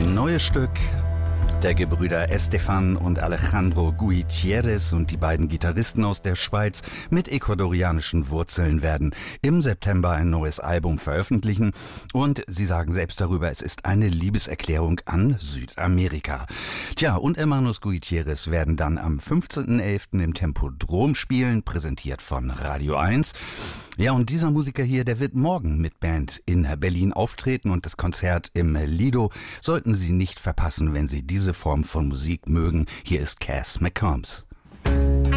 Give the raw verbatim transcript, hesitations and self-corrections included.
Ein neues Stück der Gebrüder Estefan und Alejandro Gutierrez und die beiden Gitarristen aus der Schweiz mit ecuadorianischen Wurzeln werden im September ein neues Album veröffentlichen und sie sagen selbst darüber, es ist eine Liebeserklärung an Südamerika. Tja, und Hermanos Gutierrez werden dann am fünfzehnten elften im Tempodrom spielen, präsentiert von Radio eins. Ja, und dieser Musiker hier, der wird morgen mit Band in Berlin auftreten und das Konzert im Lido sollten Sie nicht verpassen, wenn Sie diese Form von Musik mögen. Hier ist Cass McCombs.